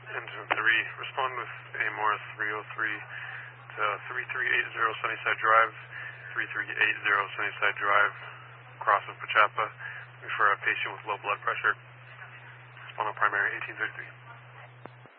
Engine 3, respond with a Morris 303 to 3380 Sunnyside Drive, 3380 Sunnyside Drive, cross of Pachapa, for a patient with low blood pressure. Respond on primary 1833.